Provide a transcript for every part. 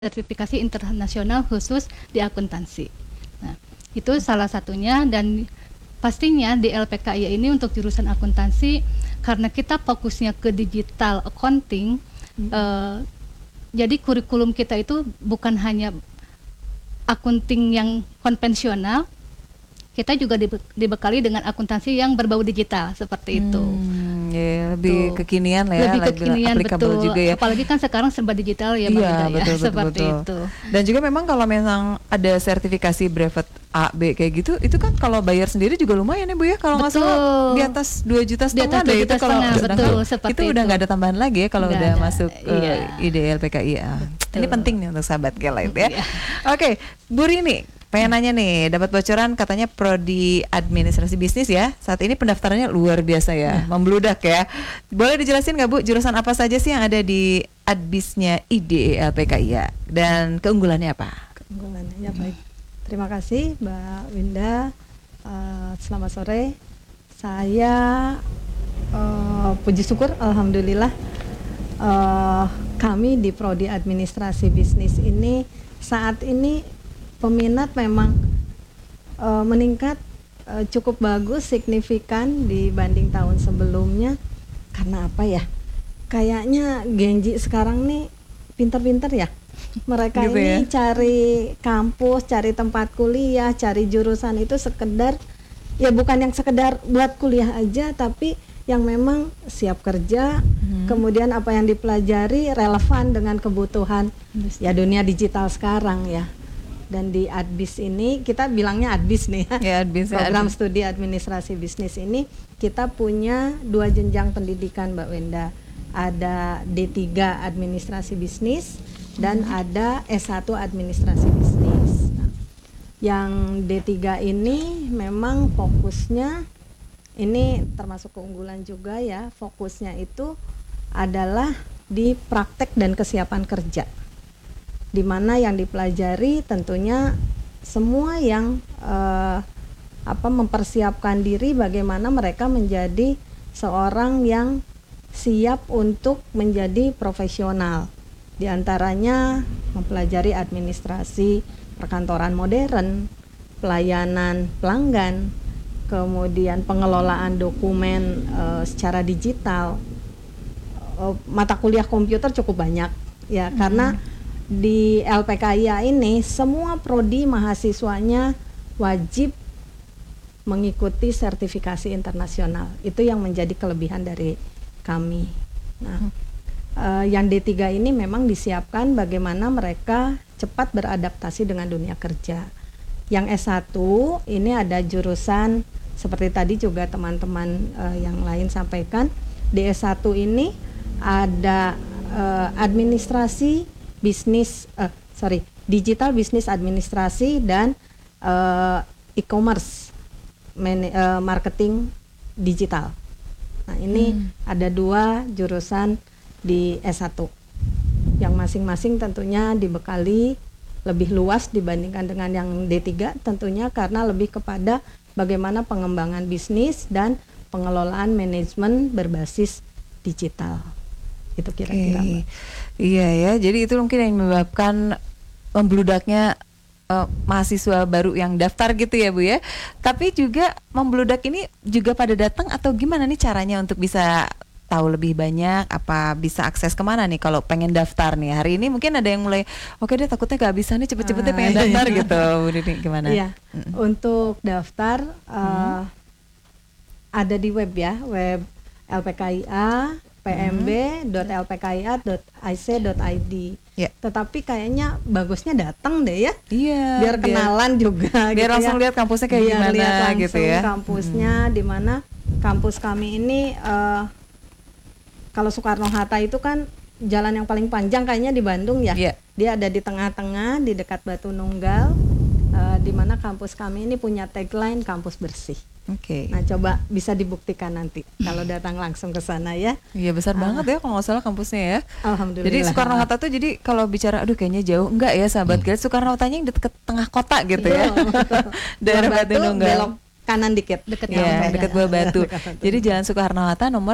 sertifikasi internasional khusus di akuntansi. Nah, itu salah satunya, dan pastinya di LPKIA ini untuk jurusan akuntansi karena kita fokusnya ke digital accounting, jadi kurikulum kita itu bukan hanya akunting yang konvensional, kita juga dibekali dengan akuntansi yang berbau digital seperti itu. Ya, lebih kekinian lah ya, lebih kekinian, betul juga ya. Apalagi kan sekarang serba digital ya, Mbak Ida, betul, ya, seperti itu. Dan juga memang kalau memang ada sertifikasi brevet A, B kayak gitu, itu kan kalau bayar sendiri juga lumayan ya Bu ya, kalau nggak salah di atas 2,5 juta deh itu kalau itu udah nggak ada tambahan lagi ya kalau udah masuk IDLPKIA. Ini penting nih untuk sahabat Kelight ya. Oke, Bu Rini, pengen nanya nih, dapat bocoran katanya prodi administrasi bisnis ya. Saat ini pendaftarannya luar biasa ya, membludak ya. Boleh dijelasin nggak Bu, jurusan apa saja sih yang ada di adbisnya IDLPKIA dan keunggulannya apa? Keunggulannya ya baik. Terima kasih Mbak Winda. Selamat sore. Saya puji syukur, alhamdulillah kami di prodi administrasi bisnis ini saat ini peminat memang meningkat cukup bagus, signifikan dibanding tahun sebelumnya. Karena apa ya? Kayaknya Genji sekarang nih pinter-pinter ya. Mereka gitu ini ya? Cari kampus, cari tempat kuliah, cari jurusan itu sekedar, ya bukan yang sekedar buat kuliah aja, tapi yang memang siap kerja, kemudian apa yang dipelajari relevan dengan kebutuhan ya dunia digital sekarang ya. Dan di ADBIS ini, kita bilangnya ADBIS nih ya, program studi administrasi bisnis ini kita punya 2 jenjang pendidikan Mbak Wenda. Ada D3 administrasi bisnis dan ada S1 administrasi bisnis. Nah, yang D3 ini memang fokusnya, ini termasuk keunggulan juga ya, fokusnya itu adalah di praktek dan kesiapan kerja, di mana yang dipelajari tentunya semua yang mempersiapkan diri bagaimana mereka menjadi seorang yang siap untuk menjadi profesional. Di antaranya mempelajari administrasi perkantoran modern, pelayanan pelanggan, kemudian pengelolaan dokumen secara digital. Mata kuliah komputer cukup banyak ya, karena di LPKIA ini semua prodi mahasiswanya wajib mengikuti sertifikasi internasional. Itu yang menjadi kelebihan dari kami. Nah, yang D3 ini memang disiapkan bagaimana mereka cepat beradaptasi dengan dunia kerja. Yang S1 ini ada jurusan seperti tadi juga teman-teman yang lain sampaikan. Di S1 ini ada administrasi bisnis, digital bisnis administrasi dan e-commerce marketing digital. Nah, ini ada 2 jurusan di S1 yang masing-masing tentunya dibekali lebih luas dibandingkan dengan yang D3 tentunya, karena lebih kepada bagaimana pengembangan bisnis dan pengelolaan manajemen berbasis digital. Itu kira-kira. Iya ya, jadi itu mungkin yang menyebabkan membludaknya mahasiswa baru yang daftar gitu ya Bu ya. Tapi juga membludak ini juga pada datang atau gimana nih caranya untuk bisa tahu lebih banyak, apa bisa akses kemana nih kalau pengen daftar nih hari ini? Mungkin ada yang mulai oke deh takutnya gak bisa nih, cepet-cepetnya pengen daftar gitu Bu Dini, gimana? Iya, untuk daftar ada di web ya, web LPKIA pmb.lpkia.ic.id. Tetapi kayaknya bagusnya datang deh ya, biar kenalan juga, biar gitu langsung lihat kampusnya kayak gimana lihat gitu ya. Kampusnya di mana. Kampus kami ini kalau Soekarno-Hatta itu kan jalan yang paling panjang kayaknya di Bandung ya. Dia ada di tengah-tengah di dekat Batu Nunggal, di mana kampus kami ini punya tagline kampus bersih. Nah, coba bisa dibuktikan nanti kalau datang langsung ke sana ya. Iya, besar banget ya kalau nggak salah kampusnya ya. Alhamdulillah. Jadi Soekarno-Hatta tuh, jadi kalau bicara aduh kayaknya jauh, enggak ya sahabat guys, Soekarno-Hattanya yang dekat tengah kota gitu ya. Daerah Batu Nunggal. Belok kanan dikit. Dekat ya, dekat Buah Batu. Jadi Jalan Soekarno-Hatta nomor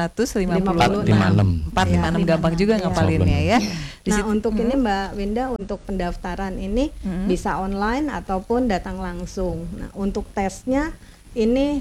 456. 456 gampang juga ngapalinnya ya. Nah, untuk ini Mbak Winda, untuk pendaftaran ini bisa online ataupun datang langsung. Nah, untuk tesnya ini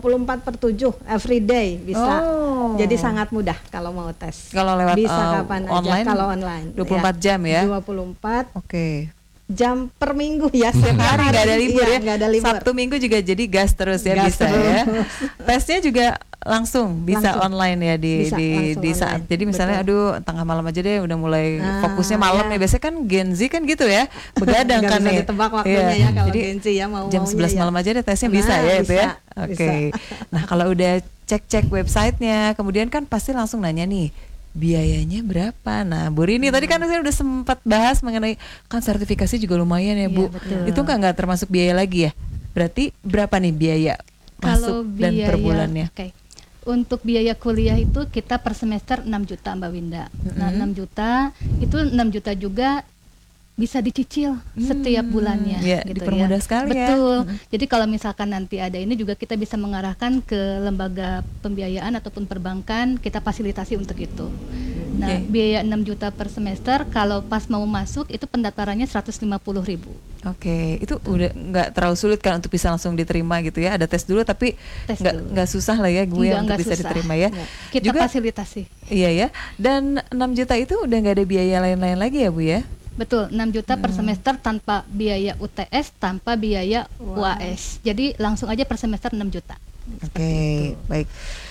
24/7 everyday bisa. Jadi sangat mudah kalau mau tes. Kalau lewat bisa kapan online, aja kalau online. 24 jam ya. 24. Oke. Jam per minggu ya, setiap hari nggak ada libur ya. Nggak ada libur. Sabtu Minggu juga jadi gas terus ya, Gas bisa terus. ya. Tesnya juga langsung bisa online ya Bisa di saat. online. Jadi misalnya Betul. tengah malam aja deh udah mulai fokusnya ya. malam nih. Biasanya kan Gen Z kan gitu ya. Begadang Nggak kan bisa nih. ditebak waktunya ya kalau Jadi Gen Z ya jam 11 malam aja deh tesnya bisa ya itu ya. Oke. Nah, kalau udah cek websitenya, kemudian kan pasti langsung nanya nih, biayanya berapa? Nah, Bu Rini tadi kan saya udah sempat bahas mengenai kan sertifikasi juga lumayan ya, Bu. betul. Itu nggak termasuk biaya lagi ya? Berarti berapa nih biaya Kalau masuk dan per bulannya? Oke. Untuk biaya kuliah itu kita per semester 6 juta Mbak Winda. Nah, 6 juta itu 6 juta juga bisa dicicil setiap bulannya Ya, gitu dipermudah ya. sekali ya. Betul. Jadi kalau misalkan nanti ada ini juga kita bisa mengarahkan ke lembaga pembiayaan ataupun perbankan, kita fasilitasi untuk itu. Nah, biaya 6 juta per semester, kalau pas mau masuk itu pendaftarannya 150.000. Oke, itu udah nggak terlalu sulit kan untuk bisa langsung diterima gitu ya? Ada tes dulu tapi nggak susah lah ya gue untuk bisa susah. diterima ya. Kita juga, fasilitasi. Iya ya. Dan 6 juta itu udah nggak ada biaya lain-lain lagi ya, Bu ya? Betul, 6 juta per semester tanpa biaya UTS, tanpa biaya UAS. Jadi langsung aja per semester 6 juta. Oke, baik.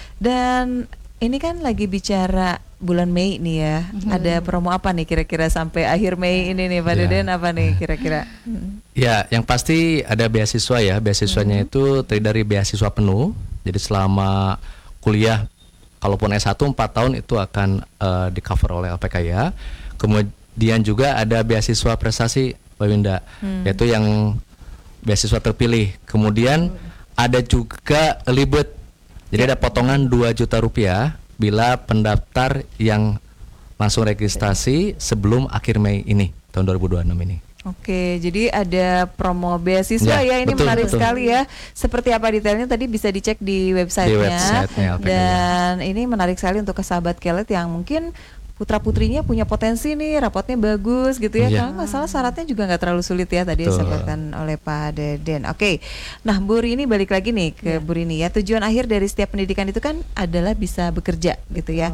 Dan ini kan lagi bicara bulan Mei nih ya. Ada promo apa nih kira-kira sampai akhir Mei ini nih Pak Deden, apa nih kira-kira? Ya, yang pasti ada beasiswa ya. Beasiswanya itu terdiri dari beasiswa penuh. Jadi selama kuliah, kalaupun S1 4 tahun itu akan di cover oleh LPKIA. Kemudian juga ada beasiswa prestasi, Mbak Winda, yaitu yang beasiswa terpilih. Kemudian ada juga early bird. Jadi ada potongan 2 juta rupiah bila pendaftar yang langsung registrasi sebelum akhir Mei ini, tahun 2026 ini. Oke, jadi ada promo beasiswa ya, ini betul, menarik betul. sekali ya. Seperti apa detailnya tadi bisa dicek di websitenya. websitenya LPKIA. Dan ini menarik sekali untuk ke sahabat Kelet yang mungkin putra-putrinya punya potensi nih, rapotnya bagus gitu ya. Iya. Kalau nggak salah syaratnya juga nggak terlalu sulit ya, tadi Betul. disebutkan oleh Pak Deden. Oke, nah Bu Rini balik lagi nih ke Bu Rini ya. Tujuan akhir dari setiap pendidikan itu kan adalah bisa bekerja gitu ya.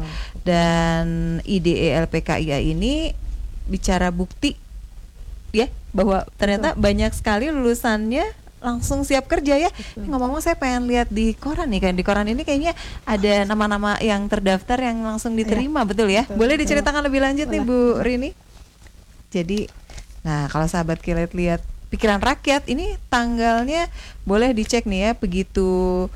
Dan IDE LPKIA ini bicara bukti ya bahwa ternyata banyak sekali lulusannya langsung siap kerja ya. Ngomong-ngomong saya pengen lihat di koran nih kan. Di koran ini kayaknya ada nama-nama yang terdaftar yang langsung diterima, betul ya? Boleh diceritakan lebih lanjut nih Bu Rini? Jadi, nah kalau sahabat Kilet lihat Pikiran Rakyat ini tanggalnya boleh dicek nih ya. Begitu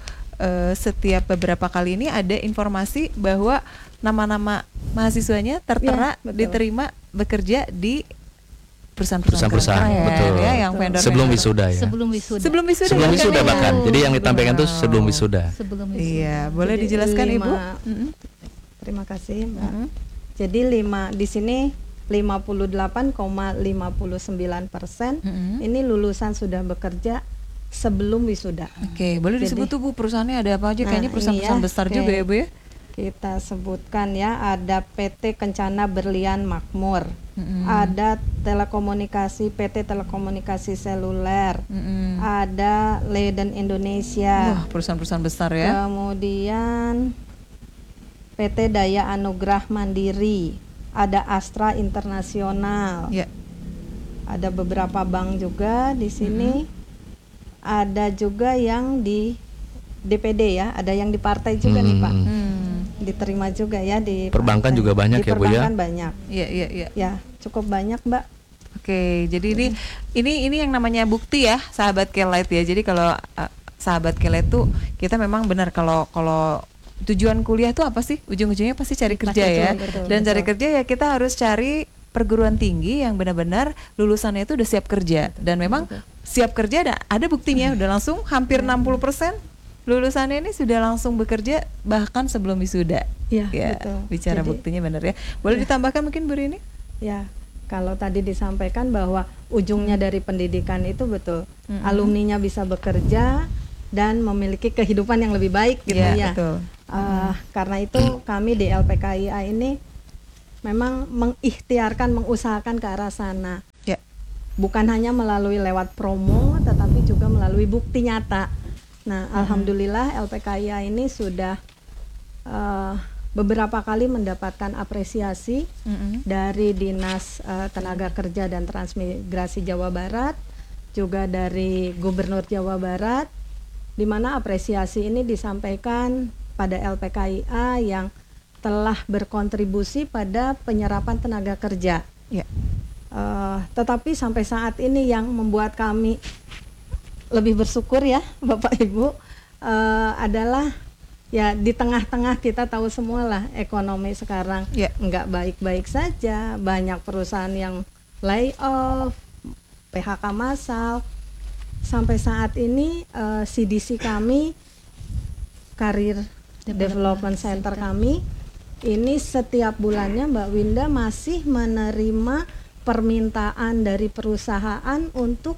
setiap beberapa kali ini ada informasi bahwa nama-nama mahasiswanya tertera diterima bekerja di perusahaan-perusahaan keren, betul ya, yang vendor sebelum wisuda ya. Sebelum wisuda. Sebelum wisuda, Sebelum wisuda ya? bahkan. Jadi yang ditampilkan itu sebelum wisuda. Sebelum wisuda. Iya, boleh Jadi dijelaskan Ibu? Terima kasih Mbak. Jadi di sini 58,59% ini lulusan sudah bekerja sebelum wisuda. Oke, boleh disebut tuh Bu perusahaannya ada apa aja? Kayaknya perusahaan-perusahaan besar juga ya Bu ya? Kita sebutkan ya, ada PT Kencana Berlian Makmur, ada telekomunikasi PT Telekomunikasi Seluler, ada Leiden Indonesia. Wah, perusahaan-perusahaan besar ya. Kemudian PT Daya Anugrah Mandiri, ada Astra Internasional. Ya. Ada beberapa bank juga di sini. Ada juga yang di DPD ya, ada yang di partai juga nih Pak. Diterima juga ya di Perbankan partai. juga banyak di ya Bu ya. Perbankan banyak. Iya, iya, iya. Ya, cukup banyak Mbak. Oke, jadi ini yang namanya bukti ya, sahabat Kelet ya. Jadi kalau sahabat Kelet tuh kita memang benar kalau tujuan kuliah tuh apa sih? Ujung-ujungnya pasti cari kerja ya. Dan cari kerja ya kita harus cari perguruan tinggi yang benar-benar lulusannya itu udah siap kerja. Dan memang siap kerja ada buktinya, udah langsung hampir 60% lulusannya ini sudah langsung bekerja bahkan sebelum wisuda. Ya, ya betul. Bicara Jadi, buktinya benar ya. Boleh ditambahkan mungkin Bu Rini? Ya, kalau tadi disampaikan bahwa ujungnya dari pendidikan itu betul. Alumninya bisa bekerja, dan memiliki kehidupan yang lebih baik gitu ya. Betul. Karena itu kami di LPKIA ini memang mengikhtiarkan, mengusahakan ke arah sana. Ya. Bukan hanya melalui lewat promo, tetapi juga melalui bukti nyata. Nah, alhamdulillah LPKIA ini sudah beberapa kali mendapatkan apresiasi dari Dinas Tenaga Kerja dan Transmigrasi Jawa Barat, juga dari Gubernur Jawa Barat, di mana apresiasi ini disampaikan pada LPKIA yang telah berkontribusi pada penyerapan tenaga kerja. Ya. Tetapi sampai saat ini yang membuat kami lebih bersyukur ya Bapak Ibu adalah ya di tengah-tengah kita tahu semua lah ekonomi sekarang nggak baik-baik saja, banyak perusahaan yang lay off, PHK massal. Sampai saat ini CDC kami, Career Development Center kami, ini setiap bulannya Mbak Winda masih menerima permintaan dari perusahaan untuk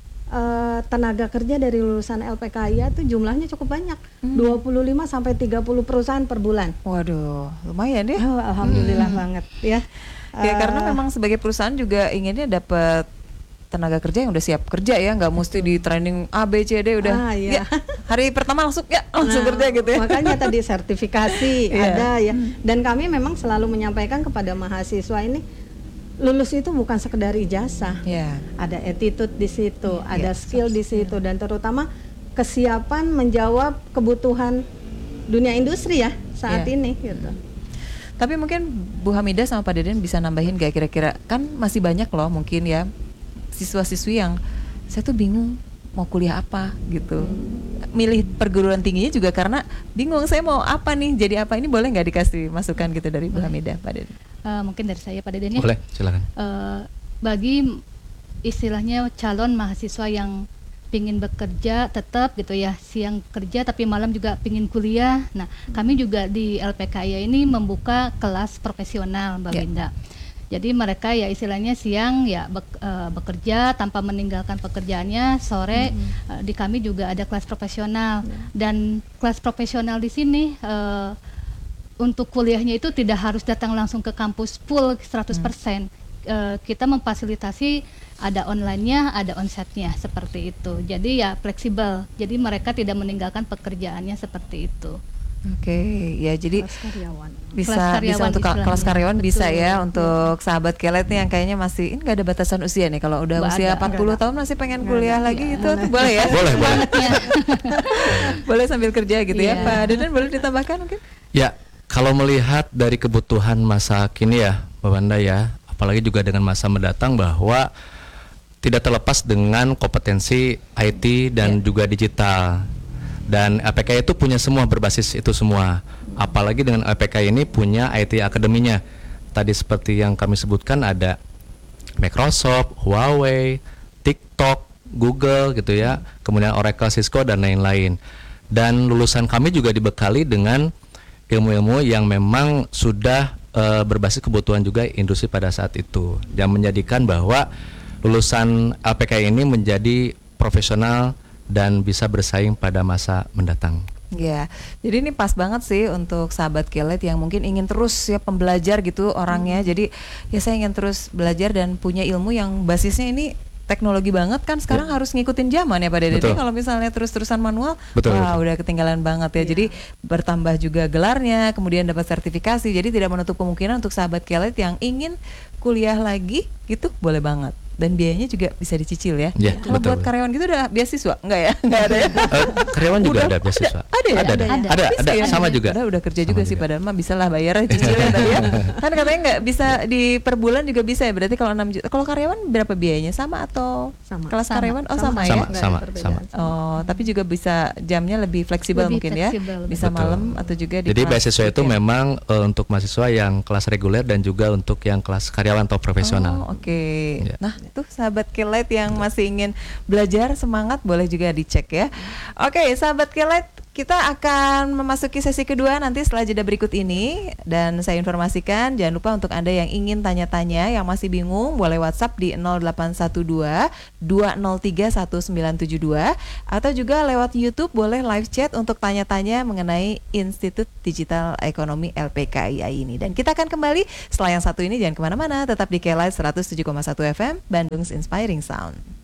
tenaga kerja dari lulusan LPKIA itu jumlahnya cukup banyak, 25 sampai 30 perusahaan per bulan. Waduh, lumayan ya. Alhamdulillah banget ya. Karena memang sebagai perusahaan juga inginnya dapat tenaga kerja yang udah siap kerja ya, nggak mesti di training A B C D udah ya, hari pertama langsung kerja gitu ya. Makanya tadi sertifikasi ada ya, dan kami memang selalu menyampaikan kepada mahasiswa ini, lulus itu bukan sekedar ijazah, ada attitude di situ, ada skill di situ, dan terutama kesiapan menjawab kebutuhan dunia industri ya saat ini gitu. Tapi mungkin Bu Hamidah sama Pak Deden bisa nambahin gak kira-kira, kan masih banyak loh mungkin ya siswa-siswi yang saya tuh bingung mau kuliah apa gitu, milih perguruan tingginya juga karena bingung saya mau apa nih, jadi apa. Ini boleh nggak dikasih masukan gitu dari Bu Hamidah, Pak Deden? Mungkin dari saya Pak Deden ya. Boleh, silakan. Bagi istilahnya calon mahasiswa yang pingin bekerja tetap gitu ya, siang kerja tapi malam juga pingin kuliah. Nah, kami juga di LPKIA ini membuka kelas profesional Mbak Winda. Jadi mereka ya istilahnya siang ya bekerja tanpa meninggalkan pekerjaannya, sore di kami juga ada kelas profesional. Dan kelas profesional di sini untuk kuliahnya itu tidak harus datang langsung ke kampus full 100%. Kita memfasilitasi ada online-nya, ada onsite-nya seperti itu. Jadi ya fleksibel. Jadi mereka tidak meninggalkan pekerjaannya seperti itu. Oke, ya jadi kelas karyawan. bisa untuk kelas karyawan. Betul, bisa ya untuk sahabat Kelet nih yang kayaknya masih ini nggak ada batasan usia nih, kalau udah usia 40 tahun masih pengen kuliah lagi itu boleh ya? Boleh. Boleh sambil kerja gitu ya Pak Deden, boleh ditambahkan mungkin? Ya, kalau melihat dari kebutuhan masa kini ya Mbak Wanda ya, apalagi juga dengan masa mendatang, bahwa tidak terlepas dengan kompetensi IT dan juga digital. Dan LPKIA itu punya semua, berbasis itu semua. Apalagi dengan LPKIA ini punya IT akademinya. Tadi seperti yang kami sebutkan ada Microsoft, Huawei, TikTok, Google gitu ya. Kemudian Oracle, Cisco dan lain-lain. Dan lulusan kami juga dibekali dengan ilmu-ilmu yang memang sudah berbasis kebutuhan juga industri pada saat itu. Yang menjadikan bahwa lulusan LPKIA ini menjadi profesional dan bisa bersaing pada masa mendatang. Ya, jadi ini pas banget sih untuk sahabat Kelet yang mungkin ingin terus ya pembelajar gitu orangnya. Jadi ya saya ingin terus belajar dan punya ilmu yang basisnya ini teknologi banget kan sekarang harus ngikutin zaman ya Pak Dede. Kalau misalnya terus-terusan manual, udah ketinggalan banget ya. Jadi bertambah juga gelarnya, kemudian dapat sertifikasi. Jadi tidak menutup kemungkinan untuk sahabat Kelet yang ingin kuliah lagi gitu boleh banget. Dan biayanya juga bisa dicicil ya. Kalau buat karyawan gitu udah beasiswa? Enggak ya? Enggak ada ya? Karyawan juga ada beasiswa. Ada ya? Sama juga. Udah kerja juga sih, padahal mah bisa lah bayar cicilnya tadi ya. Kan katanya nggak bisa di per bulan juga bisa ya. Berarti kalau 6 juta. Kalau karyawan berapa biayanya? Sama atau kelas karyawan? Sama ya? Sama. Oh, tapi juga bisa jamnya lebih fleksibel mungkin ya. Bisa malam atau juga di. Jadi beasiswa itu memang untuk mahasiswa yang kelas reguler dan juga untuk yang kelas karyawan atau profesional. Oke. Nah, tuh sahabat Kelet yang masih ingin belajar semangat boleh juga dicek ya. Oke, sahabat Kelet, kita akan memasuki sesi kedua nanti setelah jeda berikut ini. Dan saya informasikan, jangan lupa untuk Anda yang ingin tanya-tanya, yang masih bingung, boleh WhatsApp di 0812 203 1972 atau juga lewat YouTube boleh live chat untuk tanya-tanya mengenai Institut Digital Ekonomi LPKII ini. Dan kita akan kembali setelah yang satu ini, jangan kemana-mana, tetap di KLIVE 107,1 FM, Bandung's Inspiring Sound.